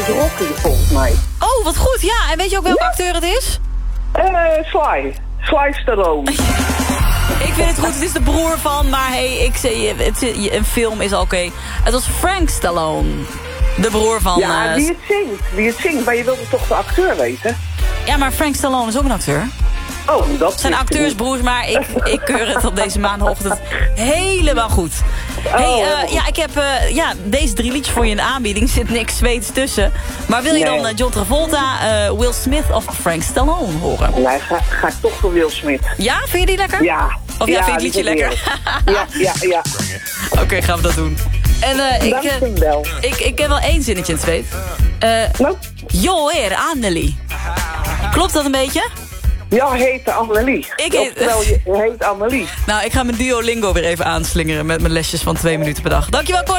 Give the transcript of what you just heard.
Rocky, volgens mij. Oh, wat goed, ja. En weet je ook welke acteur het is? Sly Stallone. Ik vind het goed, het is de broer van, maar hey, een film is oké. Het was Frank Stallone, de broer van... Ja, wie het zingt, maar je wilde toch de acteur weten? Ja, maar Frank Stallone is ook een acteur. Oh, dat Het zijn acteursbroers, maar ik keur het op deze maandagochtend helemaal goed. Ik heb deze 3 liedjes voor je in de aanbieding. Zit niks Zweeds tussen. Maar wil je dan John Travolta, Will Smith of Frank Stallone horen? Nee, ga ik toch voor Will Smith. Ja, vind je die lekker? Ja. Of vind je het liedje lekker? Ja. Oké, gaan we dat doen. En ik heb wel 1 zinnetje in het Zweeds. Jo er Anneli. Klopt dat een beetje? Ja, heet Anneli. Oftewel, je heet Anneli. Nou, ik ga mijn Duolingo weer even aanslingeren met mijn lesjes van 2 minuten per dag. Dankjewel, Cor.